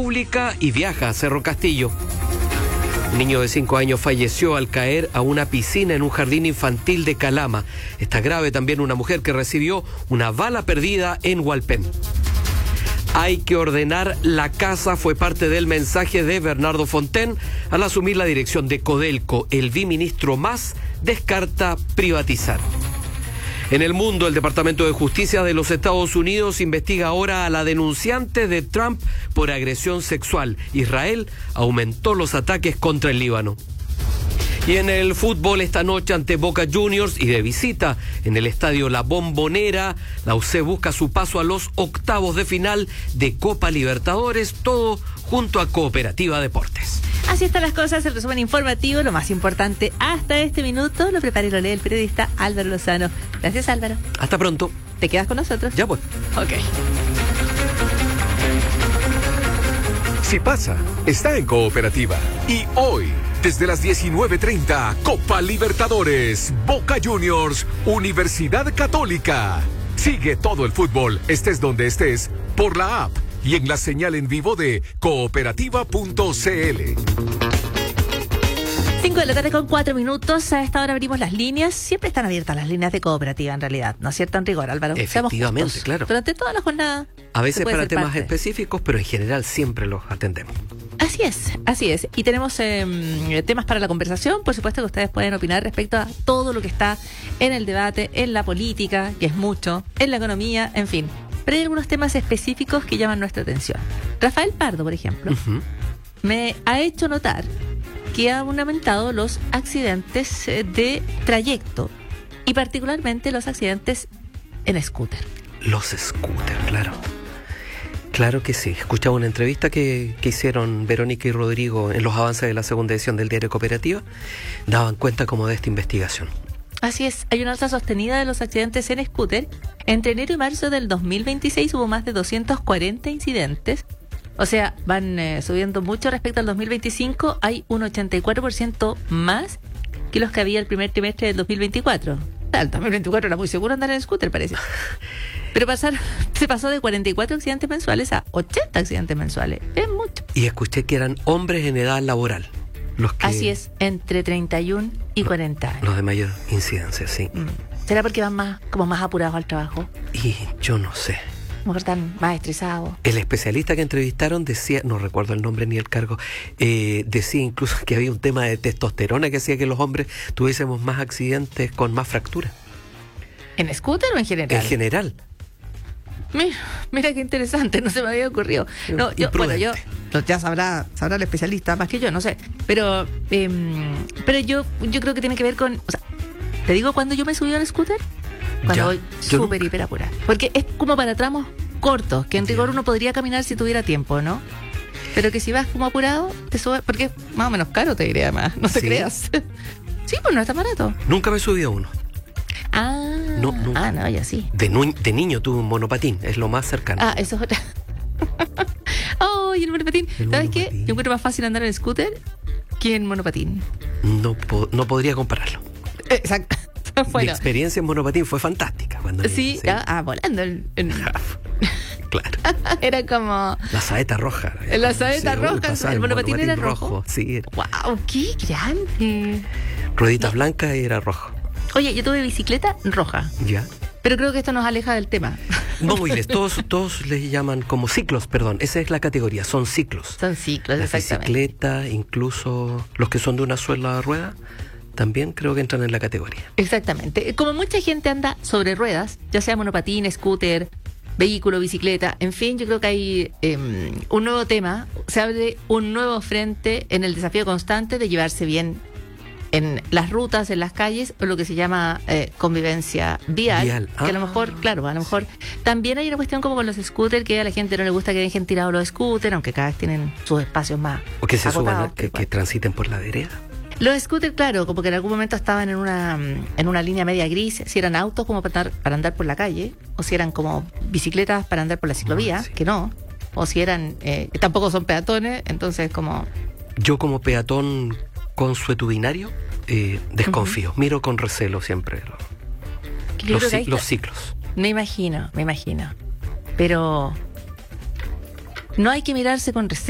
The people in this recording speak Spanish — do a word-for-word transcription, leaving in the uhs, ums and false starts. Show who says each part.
Speaker 1: pública y viaja a Cerro Castillo. Un niño de cinco años falleció al caer a una piscina en un jardín infantil de Calama. Está grave también una mujer que recibió una bala perdida en Hualpén. Hay que ordenar la casa, fue parte del mensaje de Bernardo Fontaine al asumir la dirección de Codelco. El biministro Mas descarta privatizar. En el mundo, el Departamento de Justicia de los Estados Unidos investiga ahora a la denunciante de Trump por agresión sexual. Israel aumentó los ataques contra el Líbano. Y en el fútbol esta noche ante Boca Juniors y de visita en el estadio La Bombonera, la U C busca su paso a los octavos de final de Copa Libertadores, todo junto a Cooperativa Deportes.
Speaker 2: Así están las cosas, el resumen informativo, lo más importante hasta este minuto, lo prepara y lo lee el periodista Álvaro Lozano. Gracias, Álvaro.
Speaker 1: Hasta pronto.
Speaker 2: ¿Te quedas con nosotros?
Speaker 1: Ya pues.
Speaker 2: Ok.
Speaker 3: Si pasa, está en Cooperativa. Y hoy, desde las diecinueve treinta, Copa Libertadores, Boca Juniors, Universidad Católica. Sigue todo el fútbol, estés donde estés, por la app y en la señal en vivo de cooperativa punto c l.
Speaker 2: cinco de la tarde con cuatro minutos. A esta hora abrimos las líneas. Siempre están abiertas las líneas de Cooperativa, en realidad. ¿No es cierto, en rigor, Álvaro?
Speaker 1: Efectivamente, claro.
Speaker 2: Durante toda la jornada.
Speaker 1: A veces para temas
Speaker 2: parte.
Speaker 1: específicos, pero en general siempre los atendemos.
Speaker 2: Así es, así es. Y tenemos eh, temas para la conversación. Por supuesto que ustedes pueden opinar respecto a todo lo que está en el debate, en la política, que es mucho, en la economía, en fin. Pero hay algunos temas específicos que llaman nuestra atención. Rafael Pardo, por ejemplo, uh-huh. me ha hecho notar que han aumentado los accidentes de trayecto y particularmente los accidentes en scooter.
Speaker 1: Los scooters, claro. Claro que sí. Escuchaba una entrevista que, que hicieron Verónica y Rodrigo en los avances de la segunda edición del Diario Cooperativa. Daban cuenta como de esta investigación.
Speaker 2: Así es, hay una alza sostenida de los accidentes en scooter. Entre enero y marzo del dos mil veintiséis hubo más de doscientos cuarenta incidentes. O sea, van eh, subiendo mucho respecto al dos mil veinticinco. Hay un ochenta y cuatro por ciento más que los que había el primer trimestre del dos mil veinticuatro. El dos mil veinticuatro era muy seguro andar en scooter, parece. Pero pasar, se pasó de cuarenta y cuatro accidentes mensuales a ochenta accidentes mensuales. Es mucho.
Speaker 1: Y escuché que eran hombres en edad laboral. Los que,
Speaker 2: Así es, entre treinta y uno y cuarenta años.
Speaker 1: Los de mayor incidencia, sí.
Speaker 2: ¿Será porque van más como más apurados al trabajo?
Speaker 1: Y yo no sé.
Speaker 2: A lo mejor están más estresados.
Speaker 1: El especialista que entrevistaron decía, no recuerdo el nombre ni el cargo, eh, decía incluso que había un tema de testosterona que hacía que los hombres tuviésemos más accidentes con más fracturas.
Speaker 2: ¿En scooter o en general?
Speaker 1: En general.
Speaker 2: Mira, mira qué interesante, no se me había ocurrido. No, yo, bueno, yo ya sabrá, sabrá el especialista más que yo, no sé. Pero, eh, pero yo, yo creo que tiene que ver con, o sea, te digo cuando yo me subí al scooter, cuando
Speaker 1: ya,
Speaker 2: voy súper hiper apurada, porque es como para tramos cortos, que en rigor uno podría caminar si tuviera tiempo, ¿no? Pero que si vas como apurado, te sube, porque es más o menos caro, te diría más, no te
Speaker 1: ¿Sí?
Speaker 2: creas. Sí, pues no está barato.
Speaker 1: Nunca me subí a uno.
Speaker 2: Ah,
Speaker 1: no, no.
Speaker 2: ah, no, ya sí.
Speaker 1: De, nu- de niño tuve un monopatín, es lo más cercano.
Speaker 2: Ah, eso es otra. Oh, y el monopatín.
Speaker 1: El
Speaker 2: ¿Sabes
Speaker 1: monopatín.
Speaker 2: qué? Yo encuentro más fácil andar en scooter que en monopatín.
Speaker 1: No, po- no podría compararlo.
Speaker 2: Exacto. Bueno.
Speaker 1: Mi experiencia en monopatín fue fantástica. Cuando
Speaker 2: Sí,
Speaker 1: niño,
Speaker 2: ah, ah, volando. En, en...
Speaker 1: Claro.
Speaker 2: Era como...
Speaker 1: La saeta roja.
Speaker 2: La saeta
Speaker 1: Sí,
Speaker 2: roja,
Speaker 1: pasaba
Speaker 2: el monopatín era rojo.
Speaker 1: Sí, era.
Speaker 2: ¡Wow! ¡Qué grande!
Speaker 1: Rueditas blancas y era rojo.
Speaker 2: Oye, yo tuve bicicleta roja.
Speaker 1: Ya.
Speaker 2: Pero creo que esto nos aleja del tema.
Speaker 1: Móviles, todos, todos les llaman como ciclos, perdón. Esa es la categoría, son ciclos.
Speaker 2: Son ciclos,
Speaker 1: la
Speaker 2: exactamente.
Speaker 1: bicicleta, incluso los que son de una sola rueda, también creo que entran en la categoría.
Speaker 2: Exactamente. Como mucha gente anda sobre ruedas, ya sea monopatín, scooter, vehículo, bicicleta, en fin, yo creo que hay eh, un nuevo tema, se abre un nuevo frente en el desafío constante de llevarse bien en las rutas, en las calles, o lo que se llama eh, convivencia vial,
Speaker 1: Vial. Ah.
Speaker 2: que a lo mejor, claro, a lo mejor también hay una cuestión como con los scooters, que a la gente no le gusta que dejen tirados los scooters, aunque cada vez tienen sus espacios más
Speaker 1: O que se
Speaker 2: acotados,
Speaker 1: suban, que,
Speaker 2: pero
Speaker 1: que
Speaker 2: bueno.
Speaker 1: transiten por la vereda.
Speaker 2: Los scooters, claro, como que en algún momento estaban en una en una línea media gris, si eran autos como para andar, para andar por la calle, o si eran como bicicletas para andar por la ciclovía,
Speaker 1: Ah, sí.
Speaker 2: que no, o si eran, eh, tampoco son peatones, entonces como...
Speaker 1: Yo como peatón consuetudinario eh, desconfío, uh-huh. Miro con recelo siempre lo, los, ci- los ciclos.
Speaker 2: Me imagino, me imagino, pero no hay que mirarse con recelo.